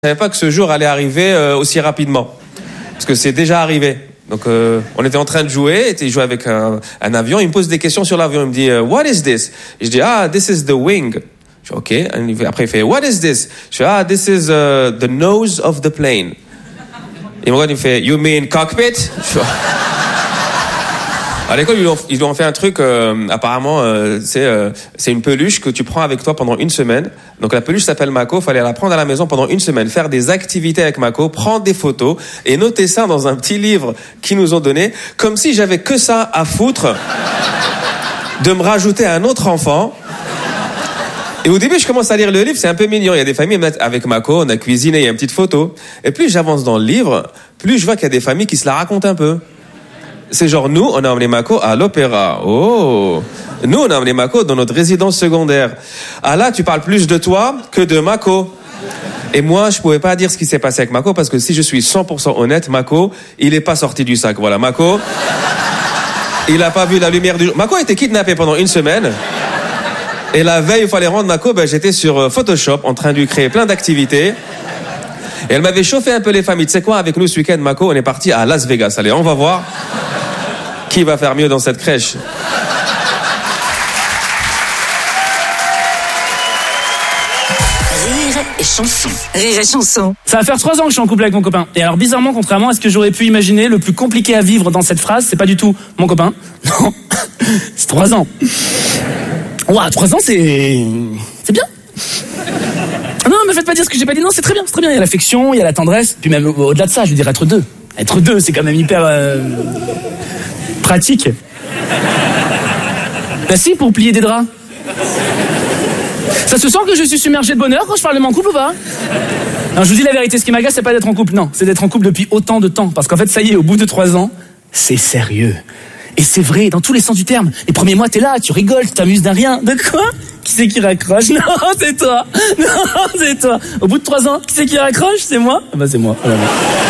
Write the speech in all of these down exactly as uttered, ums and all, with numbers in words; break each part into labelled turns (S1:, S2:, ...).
S1: Je savais pas que ce jour allait arriver euh, aussi rapidement, parce que c'est déjà arrivé. Donc, euh, on était en train de jouer, et il jouait avec un, un avion. Il me pose des questions sur l'avion. Il me dit, uh, "What is this?" Et je dis, "Ah, this is the wing." Je dis, "Ok." Et après, il fait, "What is this?" Je dis, "Ah, this is uh, the nose of the plane." Il me regarde, il me fait, "You mean cockpit?" Je dis, à l'école, ils lui ont, ils lui ont fait un truc, euh, apparemment, euh, c'est, euh, c'est une peluche que tu prends avec toi pendant une semaine. Donc la peluche s'appelle Mako, fallait la prendre à la maison pendant une semaine, faire des activités avec Mako, prendre des photos et noter ça dans un petit livre qu'ils nous ont donné, comme si j'avais que ça à foutre de me rajouter un autre enfant. Et au début, je commence à lire le livre, c'est un peu mignon. Il y a des familles avec Mako, on a cuisiné, il y a une petite photo. Et plus j'avance dans le livre, plus je vois qu'il y a des familles qui se la racontent un peu. C'est genre, nous, on a emmené Mako à l'opéra. Oh! Nous, on a emmené Mako dans notre résidence secondaire. Ah là, tu parles plus de toi que de Mako. Et moi, je pouvais pas dire ce qui s'est passé avec Mako, parce que si je suis cent pour cent honnête, Mako, il est pas sorti du sac. Voilà, Mako, il a pas vu la lumière du jour. Mako a été kidnappé pendant une semaine. Et la veille, il fallait rendre Mako, ben, j'étais sur Photoshop, en train de lui créer plein d'activités. Et elle m'avait chauffé un peu les familles. Tu sais quoi, avec nous, ce week-end, Mako, on est parti à Las Vegas. Allez, on va voir qui va faire mieux dans cette crèche.
S2: Rire et chanson. Rire et chanson.
S3: Ça va faire trois ans que je suis en couple avec mon copain. Et alors, bizarrement, contrairement à ce que j'aurais pu imaginer, le plus compliqué à vivre dans cette phrase, c'est pas du tout mon copain. Non, c'est trois ans. Ouah, trois ans, c'est... c'est bien. Non, me faites pas dire ce que j'ai pas dit. Non, c'est très bien, c'est très bien. Il y a l'affection, il y a la tendresse. Puis même au-delà de ça, je veux dire être deux. Être deux, c'est quand même hyper euh, pratique. Bah si, pour plier des draps. Ça se sent que je suis submergé de bonheur quand je parle de mon couple ou pas? Non, je vous dis la vérité, ce qui m'agace, c'est pas d'être en couple, non. C'est d'être en couple depuis autant de temps. Parce qu'en fait, ça y est, au bout de trois ans, c'est sérieux. Et c'est vrai, dans tous les sens du terme. Les premiers mois, t'es là, tu rigoles, tu t'amuses d'un rien. De quoi? Qui c'est qui raccroche? Non, c'est toi. Non, c'est toi. Au bout de trois ans, qui c'est qui raccroche? C'est moi? Ah bah c'est moi. Voilà.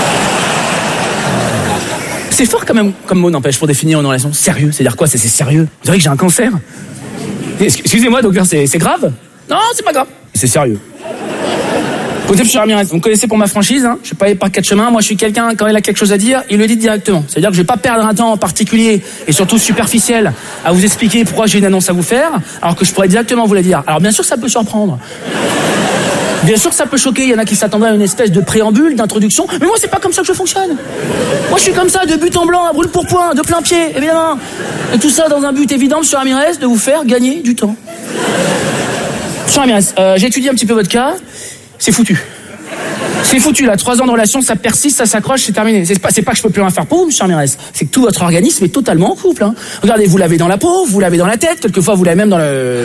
S3: C'est fort quand même comme mot, n'empêche, pour définir une relation. Sérieux, c'est-à-dire quoi? C'est, c'est sérieux. Vous savez que j'ai un cancer? Excusez-moi, docteur, c'est, c'est grave? Non, c'est pas grave. C'est sérieux. Écoutez, monsieur Ramirez, vous me connaissez pour ma franchise, hein. Je suis pas par quatre chemins. Moi, je suis quelqu'un, quand il a quelque chose à dire, il le dit directement. C'est-à-dire que je vais pas perdre un temps en particulier, et surtout superficiel, à vous expliquer pourquoi j'ai une annonce à vous faire, alors que je pourrais directement vous la dire. Alors, bien sûr, ça peut surprendre. Bien sûr que ça peut choquer, il y en a qui s'attendaient à une espèce de préambule, d'introduction, mais moi, c'est pas comme ça que je fonctionne. Moi, je suis comme ça, de but en blanc, à brûle pour point, de plein pied, évidemment. Et tout ça dans un but évident, monsieur Ramirez, de vous faire gagner du temps. Monsieur Ramirez, euh, j'ai étudié un petit peu votre cas. C'est foutu. C'est foutu, là. Trois ans de relation, ça persiste, ça s'accroche, c'est terminé. C'est pas, c'est pas que je peux plus rien faire pour vous, monsieur Ramirez. C'est que tout votre organisme est totalement en couple, hein. Regardez, vous l'avez dans la peau, vous l'avez dans la tête, quelquefois vous l'avez même dans le...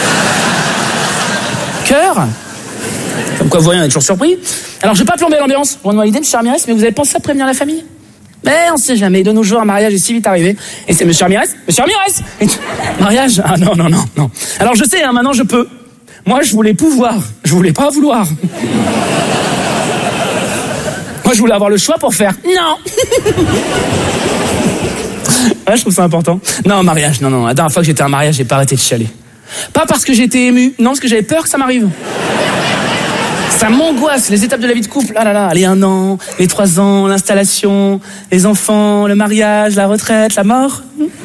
S3: cœur. Comme quoi, vous voyez, on est toujours surpris. Alors, je vais pas plomber l'ambiance, loin de moi l'idée, monsieur Ramirez, mais vous avez pensé à prévenir la famille? Mais on sait jamais, de nos jours, un mariage est si vite arrivé. Et c'est monsieur Ramirez, monsieur Ramirez! Mariage? Ah non, non, non, non. Alors, je sais, hein, maintenant je peux. Moi, je voulais pouvoir. Je voulais pas vouloir. Moi, je voulais avoir le choix pour faire. Non. Ouais, je trouve ça important. Non, mariage, non, non. La dernière fois que j'étais à un mariage, j'ai pas arrêté de chialer. Pas parce que j'étais ému, non, parce que j'avais peur que ça m'arrive. Ça m'angoisse, les étapes de la vie de couple. Ah là là, les un an, les trois ans, l'installation, les enfants, le mariage, la retraite, la mort.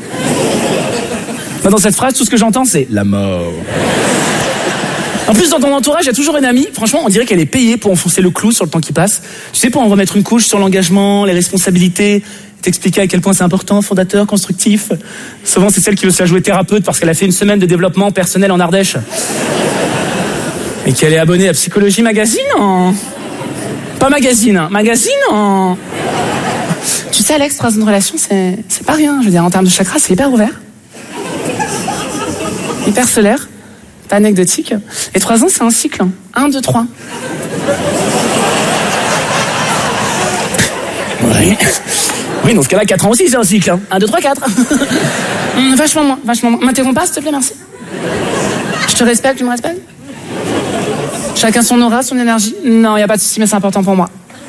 S3: Dans cette phrase, tout ce que j'entends, c'est la mort. En plus, dans ton entourage, il y a toujours une amie, franchement, on dirait qu'elle est payée pour enfoncer le clou sur le temps qui passe. Tu sais, pour en remettre une couche sur l'engagement, les responsabilités, t'expliquer à quel point c'est important, fondateur, constructif. Souvent, c'est celle qui veut se la jouer thérapeute parce qu'elle a fait une semaine de développement personnel en Ardèche. Et qu'elle est abonnée à Psychologie Magazine en... Pas Magazine, hein. Magazine en... Tu sais, Alex, trois ans de relation, c'est, c'est pas rien. Je veux dire, en termes de chakra, c'est hyper ouvert. Hyper solaire. Pas anecdotique. Et trois ans, c'est un cycle. Un, deux, trois. Oui. Oui, dans ce cas-là, quatre ans aussi, c'est un cycle. Un, deux, trois, quatre. Mmh, vachement moins, vachement moins. M'interromps pas, s'il te plaît, merci. Je te respecte, tu me respectes? Chacun son aura, son énergie. Non, il n'y a pas de souci, mais c'est important pour moi.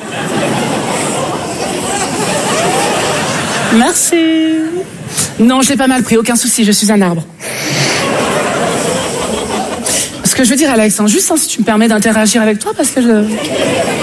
S3: Merci. Non, je l'ai pas mal pris, aucun souci, je suis un arbre. ce que je veux dire, Alex, hein, juste hein, si tu me permets d'interagir avec toi, parce que je...